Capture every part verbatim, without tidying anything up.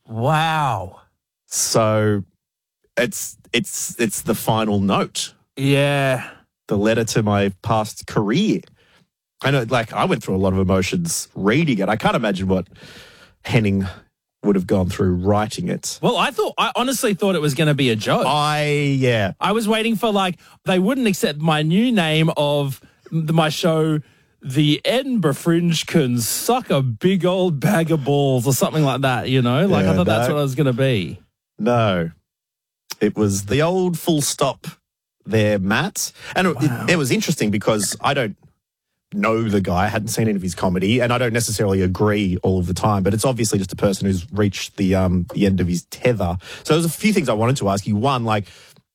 Wow. So it's it's it's the final note. Yeah. The letter to my past career. I know, like, I went through a lot of emotions reading it. I can't imagine what Henning would have gone through writing it. Well, I thought, I honestly thought it was going to be a joke. I, yeah. I was waiting for, like, they wouldn't accept my new name of the, my show, The Edinburgh Fringe Can Suck a Big Old Bag of Balls or something like that, you know? Like, Yeah, I thought no. that's what I was going to be. No. It was the old full stop there, Matt. And Wow. it, it was interesting because I don't know the guy, I hadn't seen any of his comedy, and I don't necessarily agree all of the time, but it's obviously just a person who's reached the um the end of his tether. So there's a few things I wanted to ask you. One, like,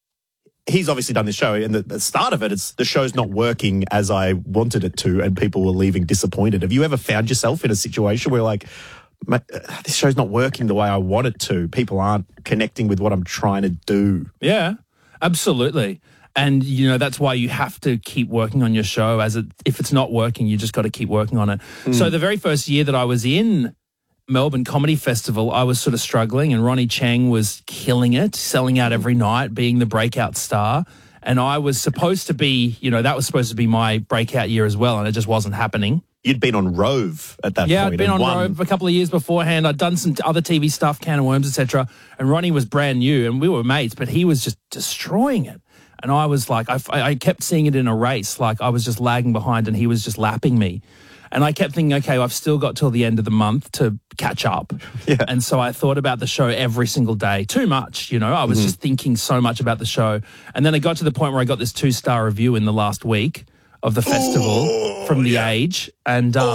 he's obviously done this show, and the, the start of it, it's the show's not working as I wanted it to, and people were leaving disappointed. Have you ever found yourself in a situation where, like, my, uh, this show's not working the way I want it to? People aren't connecting with what I'm trying to do. Yeah, absolutely. And, you know, that's why you have to keep working on your show. As it, if it's not working, you just got to keep working on it. Mm. So the very first year that I was in Melbourne Comedy Festival, I was sort of struggling, and Ronnie Cheng was killing it, selling out every night, being the breakout star. And I was supposed to be, you know, that was supposed to be my breakout year as well, and it just wasn't happening. You'd been on Rove at that yeah, point. I'd been on won. Rove a couple of years beforehand. I'd done some other T V stuff, Can of Worms, et cetera. And Ronnie was brand new, and we were mates, but he was just destroying it. And I was like, I, I kept seeing it in a race, like I was just lagging behind and he was just lapping me. And I kept thinking, okay, well, I've still got till the end of the month to catch up. Yeah. And so I thought about the show every single day. Too much, you know. I was mm-hmm. just thinking so much about the show. And then it got to the point where I got this two-star review in the last week of the festival oh, from The yeah. Age. And um,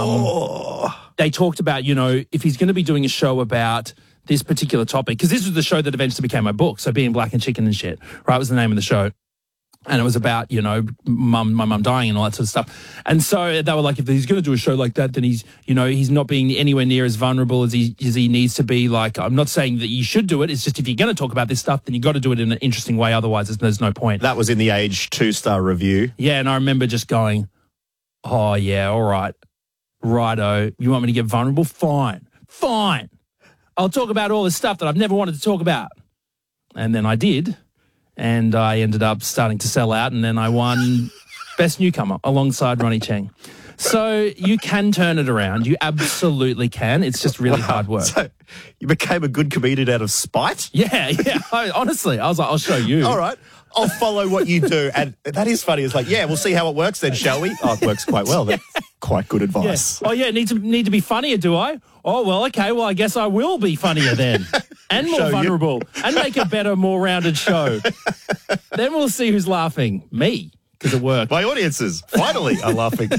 oh. they talked about, you know, if he's going to be doing a show about this particular topic, because this was the show that eventually became my book, so Being Black and Chicken and Shit, right, was the name of the show. And it was about, you know, mum, my mum dying and all that sort of stuff. And so they were like, if he's going to do a show like that, then he's, you know, he's not being anywhere near as vulnerable as he as he needs to be. Like, I'm not saying that you should do it. It's just if you're going to talk about this stuff, then you got to do it in an interesting way. Otherwise, there's, there's no point. That was in The Age two-star review. Yeah, and I remember just going, oh, yeah, all right, righto. You want me to get vulnerable? Fine, fine. I'll talk about all this stuff that I've never wanted to talk about. And then I did. And I ended up starting to sell out, and then I won Best Newcomer alongside Ronnie Cheng. So you can turn it around. You absolutely can. It's just really wow. hard work. So you became a good comedian out of spite? Yeah, yeah. I, honestly, I was like, I'll show you. All right. I'll follow what you do. And that is funny. It's like, yeah, we'll see how it works then, shall we? Oh, it works quite well. That's quite good advice. Yeah. Oh, yeah, need to need to be funnier, do I? Oh, well, okay, well, I guess I will be funnier then. And more Show vulnerable. You. And make a better, more rounded show. Then we'll see who's laughing. Me, because it worked. My audiences, finally, are laughing.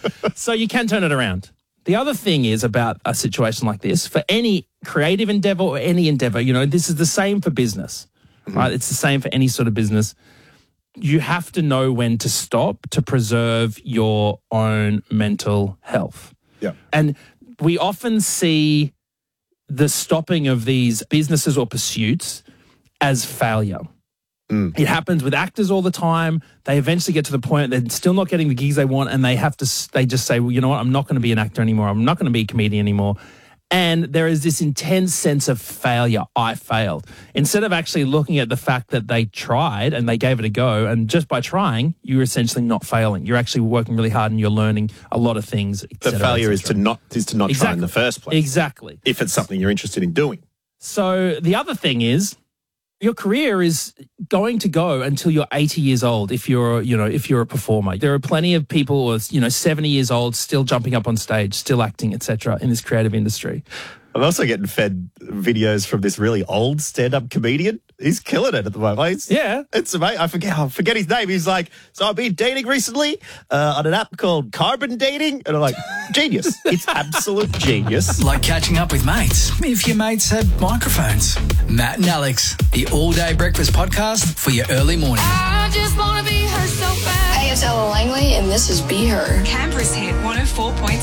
So you can turn it around. The other thing is about a situation like this, for any creative endeavor or any endeavor, you know, this is the same for business, mm-hmm. right? It's the same for any sort of business. You have to know when to stop to preserve your own mental health. Yeah. And we often see the stopping of these businesses or pursuits as failure. Mm. It happens with actors all the time. They eventually get to the point they're still not getting the gigs they want, and they have to. They just say, well, you know what? I'm not going to be an actor anymore. I'm not going to be a comedian anymore. And there is this intense sense of failure. I failed. Instead of actually looking at the fact that they tried and they gave it a go, and just by trying, you're essentially not failing. You're actually working really hard and you're learning a lot of things. The failure is to not is to not exactly. try in the first place. Exactly. If it's something you're interested in doing. So the other thing is, your career is going to go until you're eighty years old if you're, you know, if you're a performer. There are plenty of people who are, you know, seventy years old, still jumping up on stage, still acting, et cetera in this creative industry. I'm also getting fed videos from this really old stand-up comedian. He's killing it at the moment. It's, yeah. It's amazing. I forget, I forget his name. He's like, so I've been dating recently uh, on an app called Carbon Dating. And I'm like, genius. It's absolute genius. Like catching up with mates, if your mates had microphones. Matt and Alex, the all-day breakfast podcast for your early morning. I just want to be her so bad. Hey, it's Ella Langley, and this is Be Her. Canberra's hit one oh four point